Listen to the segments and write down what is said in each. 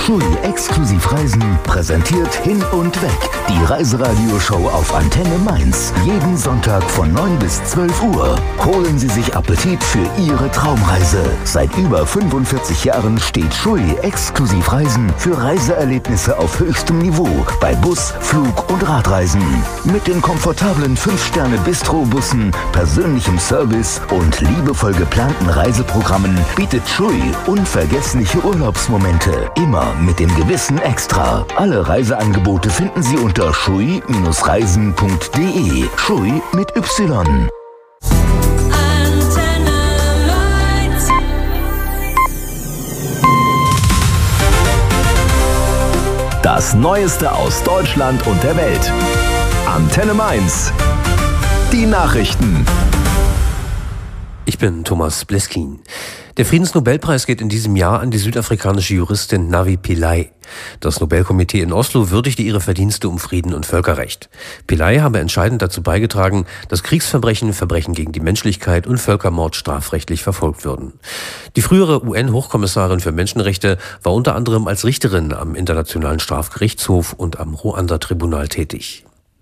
TUI Exklusivreisen präsentiert Hin und Weg. Die Reiseradioshow auf Antenne Mainz. Jeden Sonntag von 9 bis 12 Uhr. Holen Sie sich Appetit für Ihre Traumreise. Seit über 45 Jahren steht TUI Exklusivreisen für Reiseerlebnisse auf höchstem Niveau. Bei Bus, Flug und Radreisen. Mit den komfortablen 5-Sterne-Bistro-Bussen, persönlichem Service und liebevoll geplanten Reiseprogrammen bietet TUI unvergessliche Urlaubsmomente. Immer mit dem gewissen Extra. Alle Reiseangebote finden Sie unter schui-reisen.de. Schui mit Y. Das Neueste aus Deutschland und der Welt. Antenne Mainz. Die Nachrichten. Ich bin Thomas Bleskin. Der Friedensnobelpreis geht in diesem Jahr an die südafrikanische Juristin Navi Pillay. Das Nobelkomitee in Oslo würdigte ihre Verdienste um Frieden und Völkerrecht. Pillay habe entscheidend dazu beigetragen, dass Kriegsverbrechen, Verbrechen gegen die Menschlichkeit und Völkermord strafrechtlich verfolgt würden. Die frühere UN-Hochkommissarin für Menschenrechte war unter anderem als Richterin am Internationalen Strafgerichtshof und am Ruanda-Tribunal tätig.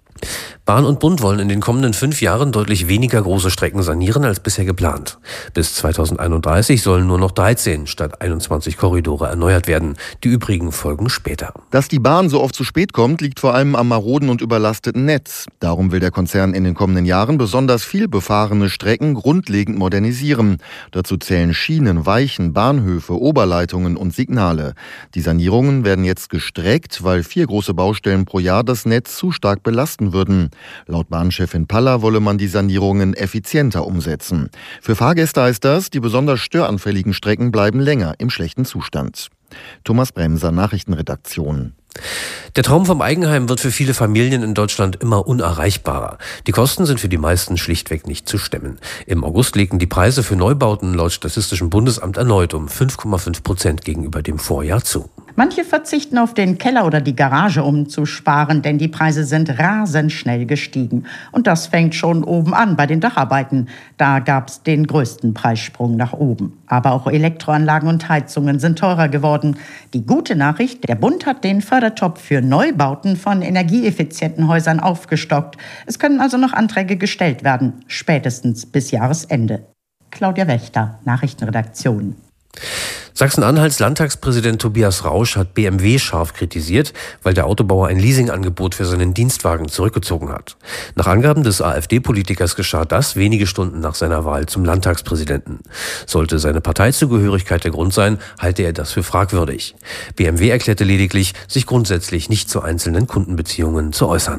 Bahn und Bund wollen in den kommenden 5 Jahren deutlich weniger große Strecken sanieren als bisher geplant. Bis 2031 sollen nur noch 13 statt 21 Korridore erneuert werden. Die übrigen folgen später. Dass die Bahn so oft zu spät kommt, liegt vor allem am maroden und überlasteten Netz. Darum will der Konzern in den kommenden Jahren besonders viel befahrene Strecken grundlegend modernisieren. Dazu zählen Schienen, Weichen, Bahnhöfe, Oberleitungen und Signale. Die Sanierungen werden jetzt gestreckt, weil 4 große Baustellen pro Jahr das Netz zu stark belasten würden. Laut Bahnchefin Paller wolle man die Sanierungen effizienter umsetzen. Für Fahrgäste heißt das, die besonders störanfälligen Strecken bleiben länger im schlechten Zustand. Thomas Bremser, Nachrichtenredaktion. Der Traum vom Eigenheim wird für viele Familien in Deutschland immer unerreichbarer. Die Kosten sind für die meisten schlichtweg nicht zu stemmen. Im August legten die Preise für Neubauten laut Statistischem Bundesamt erneut um 5,5% gegenüber dem Vorjahr zu. Manche verzichten auf den Keller oder die Garage, um zu sparen, denn die Preise sind rasend schnell gestiegen. Und das fängt schon oben an bei den Dacharbeiten. Da gab es den größten Preissprung nach oben. Aber auch Elektroanlagen und Heizungen sind teurer geworden. Die gute Nachricht, der Bund hat den Fördertopf für Neubauten von energieeffizienten Häusern aufgestockt. Es können also noch Anträge gestellt werden, spätestens bis Jahresende. Claudia Wächter, Nachrichtenredaktion. Sachsen-Anhalts Landtagspräsident Tobias Rausch hat BMW scharf kritisiert, weil der Autobauer ein Leasingangebot für seinen Dienstwagen zurückgezogen hat. Nach Angaben des AfD-Politikers geschah das wenige Stunden nach seiner Wahl zum Landtagspräsidenten. Sollte seine Parteizugehörigkeit der Grund sein, halte er das für fragwürdig. BMW erklärte lediglich, sich grundsätzlich nicht zu einzelnen Kundenbeziehungen zu äußern.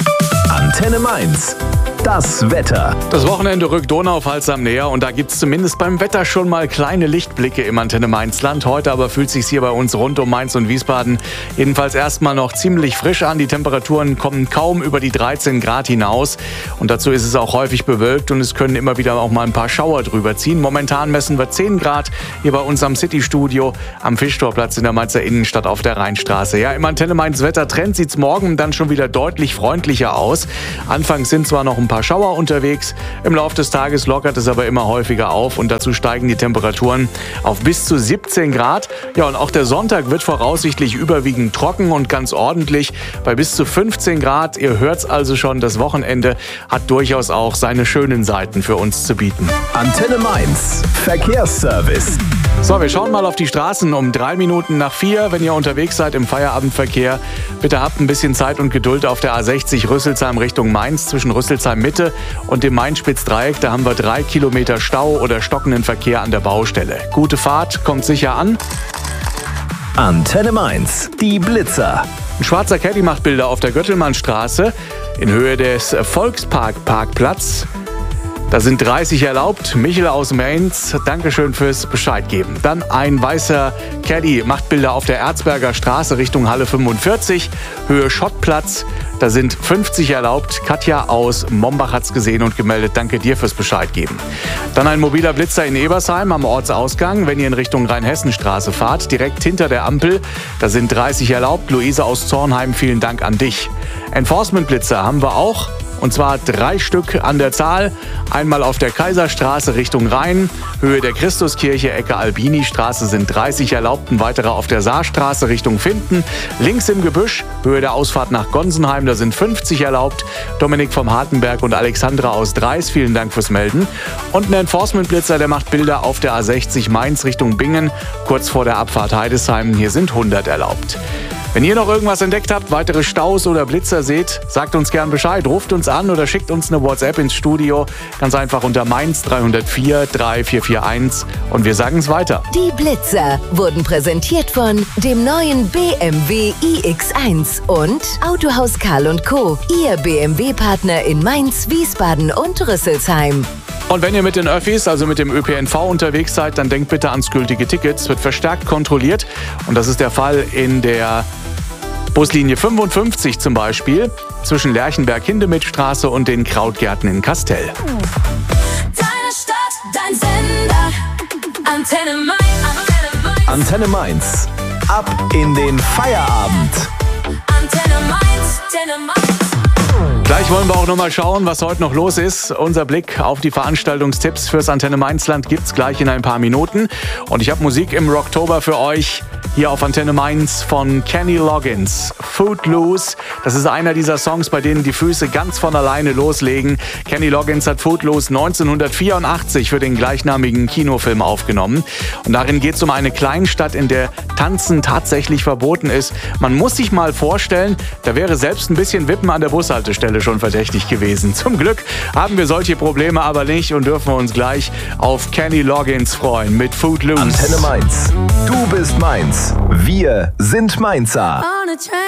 Antenne Mainz. Das Wetter. Das Wochenende rückt Donau-Pfalz-Am näher und da gibt es zumindest beim Wetter schon mal kleine Lichtblicke im Antenne Mainz-Land. Heute aber fühlt es sich hier bei uns rund um Mainz und Wiesbaden jedenfalls erstmal noch ziemlich frisch an. Die Temperaturen kommen kaum über die 13 Grad hinaus und dazu ist es auch häufig bewölkt und es können immer wieder auch mal ein paar Schauer drüber ziehen. Momentan messen wir 10 Grad hier bei uns am City-Studio am Fischtorplatz in der Mainzer Innenstadt auf der Rheinstraße. Ja, im Antenne Mainz-Wettertrend sieht es morgen dann schon wieder deutlich freundlicher aus. Anfangs sind zwar noch ein paar Schauer unterwegs, im Laufe des Tages lockert es aber immer häufiger auf und dazu steigen die Temperaturen auf bis zu 17 Grad. Ja, und auch der Sonntag wird voraussichtlich überwiegend trocken und ganz ordentlich bei bis zu 15 Grad. Ihr hört's also schon, das Wochenende hat durchaus auch seine schönen Seiten für uns zu bieten. Antenne Mainz. Verkehrsservice. So, wir schauen mal auf die Straßen um 3 Minuten nach 4. Wenn ihr unterwegs seid im Feierabendverkehr, bitte habt ein bisschen Zeit und Geduld auf der A60 Rüsselsheim Richtung Mainz zwischen Rüsselsheim Mitte und dem Main-Spitz-Dreieck. Da haben wir 3 Kilometer Stau oder stockenden Verkehr an der Baustelle. Gute Fahrt, kommt sicher an. Antenne Mainz. Die Blitzer. Ein schwarzer Caddy macht Bilder auf der Göttelmannstraße in Höhe des Volkspark-Parkplatz. Da sind 30 erlaubt. Michel aus Mainz, Dankeschön fürs Bescheid geben. Dann ein weißer Caddy macht Bilder auf der Erzberger Straße Richtung Halle 45, Höhe Schottplatz. Da sind 50 erlaubt. Katja aus Mombach hat's gesehen und gemeldet. Danke dir fürs Bescheid geben. Dann ein mobiler Blitzer in Ebersheim am Ortsausgang, wenn ihr in Richtung Rheinhessenstraße fahrt, direkt hinter der Ampel. Da sind 30 erlaubt. Luise aus Zornheim, vielen Dank an dich. Enforcement-Blitzer haben wir auch. Und zwar 3 Stück an der Zahl. Einmal auf der Kaiserstraße Richtung Rhein, Höhe der Christuskirche, Ecke Albini-Straße sind 30 erlaubt. Ein weiterer auf der Saarstraße Richtung Finden. Links im Gebüsch, Höhe der Ausfahrt nach Gonsenheim, da sind 50 erlaubt. Dominik vom Hartenberg und Alexandra aus Dreis, vielen Dank fürs Melden. Und ein Enforcement-Blitzer, der macht Bilder auf der A60 Mainz Richtung Bingen, kurz vor der Abfahrt Heidesheim. Hier sind 100 erlaubt. Wenn ihr noch irgendwas entdeckt habt, weitere Staus oder Blitzer seht, sagt uns gern Bescheid, ruft uns an oder schickt uns eine WhatsApp ins Studio. Ganz einfach unter Mainz 304 3441 und wir sagen es weiter. Die Blitzer wurden präsentiert von dem neuen BMW iX1 und Autohaus Karl & Co., Ihr BMW-Partner in Mainz, Wiesbaden und Rüsselsheim. Und wenn ihr mit den Öffis, also mit dem ÖPNV unterwegs seid, dann denkt bitte ans gültige Ticket. Es wird verstärkt kontrolliert und das ist der Fall in der Buslinie 55 zum Beispiel, zwischen Lerchenberg-Hindemithstraße und den Krautgärten in Kastel. Deine Stadt, dein Sender, Antenne Mainz. Antenne Mainz. Ab in den Feierabend. Antenne Mainz, Antenne Mainz. Gleich wollen wir auch noch mal schauen, was heute noch los ist. Unser Blick auf die Veranstaltungstipps fürs Antenne Mainzland gibt's gleich in ein paar Minuten. Und ich habe Musik im Rocktober für euch hier auf Antenne Mainz von Kenny Loggins. Footloose, das ist einer dieser Songs, bei denen die Füße ganz von alleine loslegen. Kenny Loggins hat Footloose 1984 für den gleichnamigen Kinofilm aufgenommen. Und darin geht es um eine Kleinstadt, in der Tanzen tatsächlich verboten ist. Man muss sich mal vorstellen, da wäre selbst ein bisschen Wippen an der Bushaltestelle schon verdächtig gewesen. Zum Glück haben wir solche Probleme aber nicht und dürfen uns gleich auf Kenny Loggins freuen mit Footloose. Antenne Mainz. Du bist Mainz. Wir sind Mainzer.